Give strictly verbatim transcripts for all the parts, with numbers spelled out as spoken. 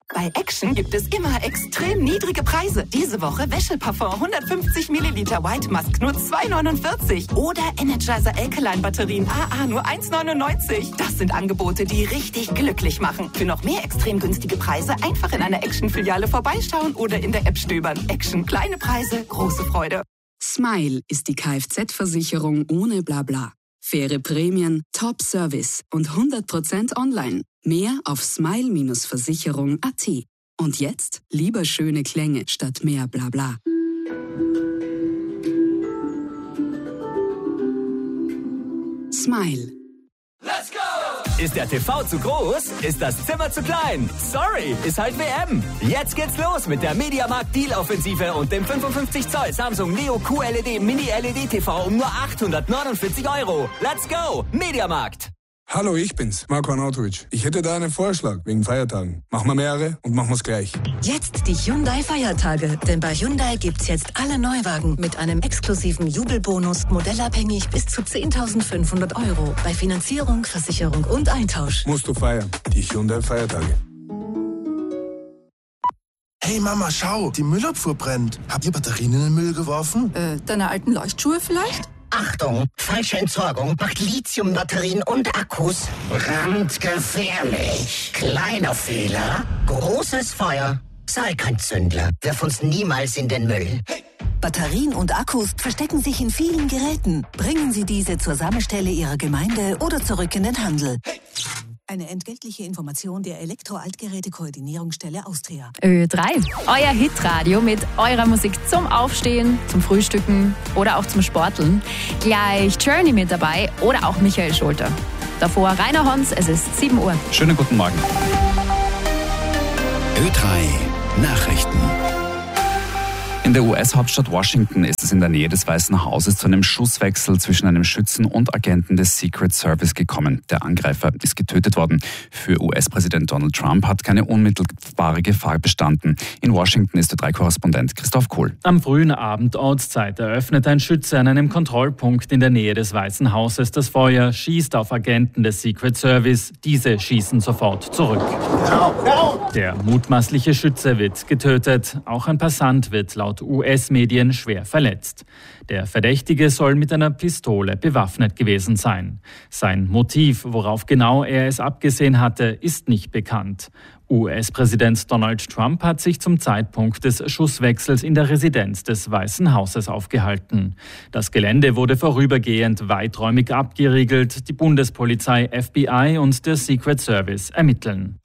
Bei Action gibt es immer extrem niedrige Preise. Diese Woche Wäscheparfum hundertfünfzig Milliliter White Musk nur zwei neunundvierzig. Oder Energizer Alkaline Batterien A A nur eins neunundneunzig. Das sind Angebote, die richtig glücklich machen. Für noch mehr extrem günstige Preise einfach in einer Action-Filiale vorbeischauen oder in der App stöbern. Action, kleine Preise, große Freude. Smile ist die Kfz-Versicherung ohne Blabla. Faire Prämien, Top-Service und hundert Prozent online. Mehr auf smile Bindestrich versicherung punkt at. Und jetzt lieber schöne Klänge statt mehr Blabla. Smile. Let's go! Ist der T V zu groß? Ist das Zimmer zu klein? Sorry, ist halt W M. Jetzt geht's los mit der Mediamarkt Deal-Offensive und dem fünfundfünfzig Zoll Samsung Neo Q L E D Mini L E D T V um nur achthundertneunundvierzig Euro. Let's go! Mediamarkt. Hallo, ich bin's, Marko Arnautovic. Ich hätte da einen Vorschlag wegen Feiertagen. Machen wir mehrere und machen wir's gleich. Jetzt die Hyundai-Feiertage. Denn bei Hyundai gibt's jetzt alle Neuwagen mit einem exklusiven Jubelbonus, modellabhängig bis zu zehntausendfünfhundert Euro. Bei Finanzierung, Versicherung und Eintausch. Musst du feiern. Die Hyundai-Feiertage. Hey Mama, schau, die Müllabfuhr brennt. Habt ihr Batterien in den Müll geworfen? Äh, deine alten Leuchtschuhe vielleicht? Achtung, falsche Entsorgung macht Lithiumbatterien und Akkus brandgefährlich. Kleiner Fehler, großes Feuer. Sei kein Zündler, wirf uns niemals in den Müll. Hey. Batterien und Akkus verstecken sich in vielen Geräten. Bringen Sie diese zur Sammelstelle Ihrer Gemeinde oder zurück in den Handel. Hey. Eine entgeltliche Information der Elektro-Altgeräte-Koordinierungsstelle Austria. Ö drei. Euer Hitradio mit eurer Musik zum Aufstehen, zum Frühstücken oder auch zum Sporteln. Gleich Journey mit dabei oder auch Michael Scholter. Davor Rainer Hons, es ist sieben Uhr. Schönen guten Morgen. Ö drei Nachrichten. In der U S-Hauptstadt Washington ist es in der Nähe des Weißen Hauses zu einem Schusswechsel zwischen einem Schützen und Agenten des Secret Service gekommen. Der Angreifer ist getötet worden. Für U S-Präsident Donald Trump hat keine unmittelbare Gefahr bestanden. In Washington ist der drei Korrespondent Christoph Kohl. Am frühen Abend Ortszeit eröffnet ein Schütze an einem Kontrollpunkt in der Nähe des Weißen Hauses das Feuer, schießt auf Agenten des Secret Service. Diese schießen sofort zurück. Der mutmaßliche Schütze wird getötet. Auch ein Passant wird laut U S-Medien schwer verletzt. Der Verdächtige soll mit einer Pistole bewaffnet gewesen sein. Sein Motiv, worauf genau er es abgesehen hatte, ist nicht bekannt. U S-Präsident Donald Trump hat sich zum Zeitpunkt des Schusswechsels in der Residenz des Weißen Hauses aufgehalten. Das Gelände wurde vorübergehend weiträumig abgeriegelt. Die Bundespolizei, F B I und der Secret Service ermitteln.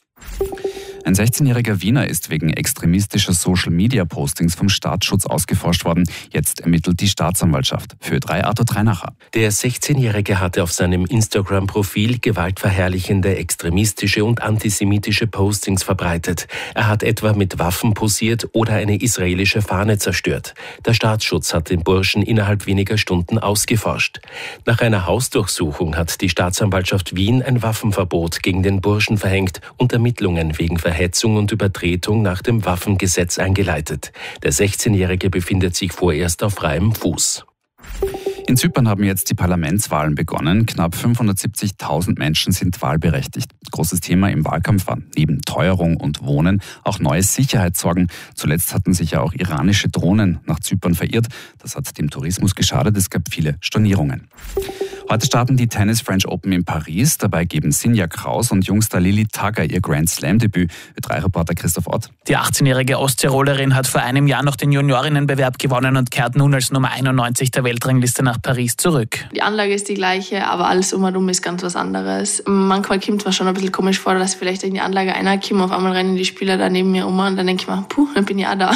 Ein sechzehnjähriger Wiener ist wegen extremistischer Social-Media-Postings vom Staatsschutz ausgeforscht worden. Jetzt ermittelt die Staatsanwaltschaft. Für drei Arthur Treinacher. Der sechzehnjährige hatte auf seinem Instagram-Profil gewaltverherrlichende, extremistische und antisemitische Postings verbreitet. Er hat etwa mit Waffen posiert oder eine israelische Fahne zerstört. Der Staatsschutz hat den Burschen innerhalb weniger Stunden ausgeforscht. Nach einer Hausdurchsuchung hat die Staatsanwaltschaft Wien ein Waffenverbot gegen den Burschen verhängt und Ermittlungen wegen Verhetzung und Übertretung nach dem Waffengesetz eingeleitet. Der sechzehnjährige befindet sich vorerst auf freiem Fuß. In Zypern haben jetzt die Parlamentswahlen begonnen. Knapp fünfhundertsiebzigtausend Menschen sind wahlberechtigt. Großes Thema im Wahlkampf war neben Teuerung und Wohnen auch neue Sicherheitssorgen. Zuletzt hatten sich ja auch iranische Drohnen nach Zypern verirrt. Das hat dem Tourismus geschadet. Es gab viele Stornierungen. Heute starten die Tennis French Open in Paris. Dabei geben Sinja Kraus und Jungstar Lili Tagger ihr Grand Slam-Debüt. Ö drei Reporter Christoph Ott. Die achtzehnjährige Osttirolerin hat vor einem Jahr noch den Juniorinnenbewerb gewonnen und kehrt nun als Nummer einundneunzig der Weltrangliste nach Paris zurück. Die Anlage ist die gleiche, aber alles umherum ist ganz was anderes. Manchmal kommt es mir schon ein bisschen komisch vor, dass vielleicht in die Anlage einer kommt, auf einmal rennen die Spieler da neben mir um und dann denke ich mir, puh, dann bin ich auch da.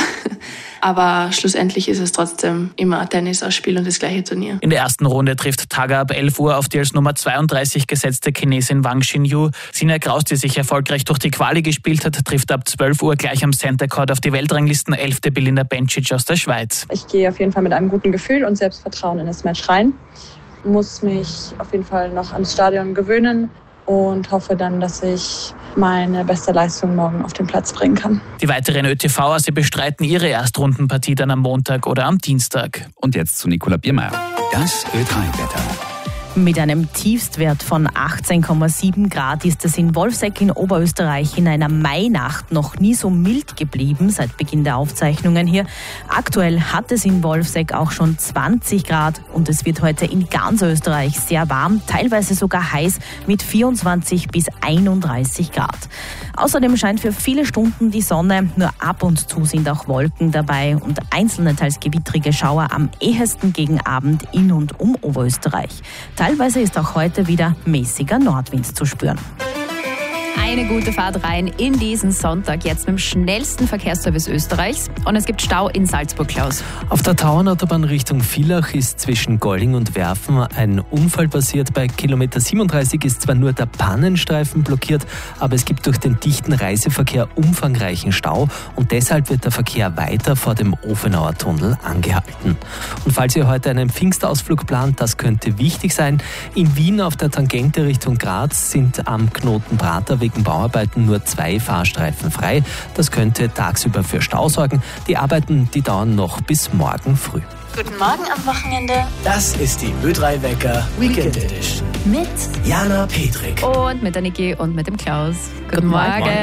Aber schlussendlich ist es trotzdem immer ein Tennisausspiel und das gleiche Turnier. In der ersten Runde trifft Tagger ab elf Uhr auf die als Nummer zweiunddreißig gesetzte Chinesin Wang Xinyu. Sinja Kraus, die sich erfolgreich durch die Quali gespielt hat, trifft ab zwölf Uhr gleich am Center Court auf die Weltranglisten elfte Belinda Bencic aus der Schweiz. Ich gehe auf jeden Fall mit einem guten Gefühl und Selbstvertrauen in das Match rein. Muss mich auf jeden Fall noch ans Stadion gewöhnen und hoffe dann, dass ich meine beste Leistung morgen auf den Platz bringen kann. Die weiteren Ö T V-er, sie bestreiten ihre Erstrundenpartie dann am Montag oder am Dienstag. Und jetzt zu Nicola Biermeier. Das Ö drei Wetter. Mit einem Tiefstwert von achtzehn Komma sieben Grad ist es in Wolfsegg in Oberösterreich in einer Mainacht noch nie so mild geblieben seit Beginn der Aufzeichnungen hier. Aktuell hat es in Wolfsegg auch schon zwanzig Grad und es wird heute in ganz Österreich sehr warm, teilweise sogar heiß mit vierundzwanzig bis einunddreißig Grad. Außerdem scheint für viele Stunden die Sonne, nur ab und zu sind auch Wolken dabei und einzelne teils gewittrige Schauer am ehesten gegen Abend in und um Oberösterreich. Teilweise ist auch heute wieder mäßiger Nordwind zu spüren. Eine gute Fahrt rein in diesen Sonntag, jetzt mit dem schnellsten Verkehrsservice Österreichs. Und es gibt Stau in Salzburg, Klaus. Auf der Tauernautobahn Richtung Villach ist zwischen Golling und Werfen ein Unfall passiert. Bei Kilometer siebenunddreißig ist zwar nur der Pannenstreifen blockiert, aber es gibt durch den dichten Reiseverkehr umfangreichen Stau und deshalb wird der Verkehr weiter vor dem Ofenauer Tunnel angehalten. Und falls ihr heute einen Pfingstausflug plant, das könnte wichtig sein. In Wien auf der Tangente Richtung Graz sind am Knoten Prater wegen Bauarbeiten nur zwei Fahrstreifen frei. Das könnte tagsüber für Stau sorgen. Die Arbeiten, die dauern noch bis morgen früh. Guten Morgen am Wochenende. Das ist die Ö drei Wecker Weekend Edition. Mit Jana Petrik. Und mit der Niki und mit dem Klaus. Guten, Guten Morgen. Morgen.